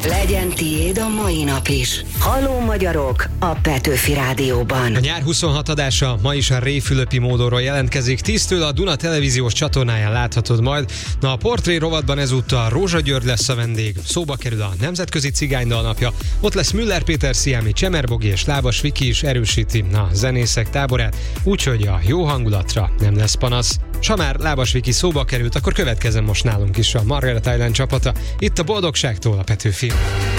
Legyen tiéd a mai nap is. Halló magyarok a Petőfi Rádióban. A nyár 26 adása ma is a Réfülöpi módonról jelentkezik. 10-től a Duna televíziós csatornáján láthatod majd. Na, a portré rovatban ezúttal Rózsa György lesz a vendég. Szóba kerül a Nemzetközi Cigánydal napja. Ott lesz Müller Péter, Sziámi Csemerbogi és Lábas Viki is erősíti a zenészek táborát, úgyhogy a jó hangulatra nem lesz panasz. S ha már Lábas Viki szóba került, akkor következzen most nálunk is a Margaret Island csapata. Itt a Boldogságtól a Petőfi.